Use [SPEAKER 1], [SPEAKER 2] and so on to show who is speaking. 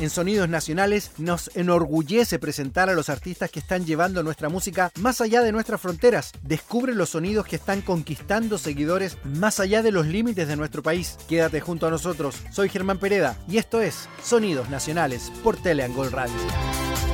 [SPEAKER 1] En Sonidos Nacionales nos enorgullece presentar a los artistas que están llevando nuestra música más allá de nuestras fronteras. Descubre los sonidos que están conquistando seguidores más allá de los límites de nuestro país. Quédate junto a nosotros. Soy Germán Pereda y esto es Sonidos Nacionales por Teleangol Radio.